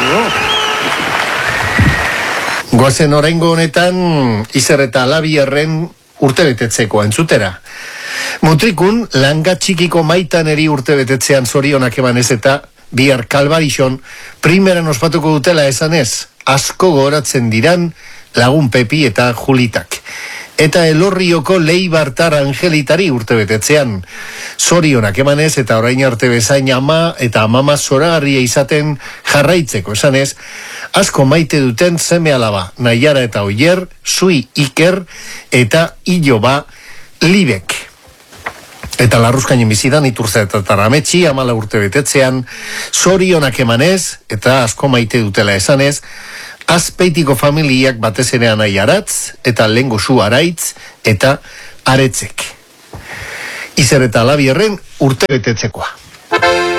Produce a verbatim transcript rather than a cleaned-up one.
Goazen oraingo honetan Izer eta Alabierren urtebetetzeko entzutera. Mutrikun langa txikiko Maitaneri urtebetetzean zorionak emanez eta bihar Kalbarixon primeran ospatuko dutela esanez, asko gogoratzen diran lagun Pepi eta Julitak. Eta Elorrioko Leibartar Angelitari urtebetetzean zorionak emanez eta orain arte bezain ama eta amama zoragarria izaten jarraitzeko esanez, asko maite duten seme alaba, Naiara eta Oier, Zui Iker eta Iloba Libek. Eta Larruzkainen bizidan Iturza eta Tarametxi amala urte betetzean zorionak emanez eta asko maite dutela esanez, Azpeitiko familiak batez ere Anai Aratz eta Lengo Su Araitz eta Aretzek. Izer eta Alabierren urte betetzekoa.